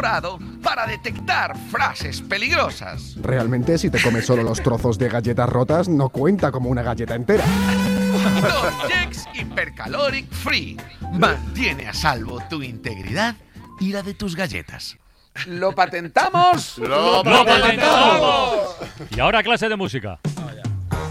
elaborado para detectar frases peligrosas. Realmente, si te comes solo los trozos de galletas rotas, no cuenta como una galleta entera. Don Jex Hypercaloric Free. Mantiene a salvo tu integridad y la de tus galletas. ¿Lo patentamos? ¡Lo patentamos! Y ahora clase de música.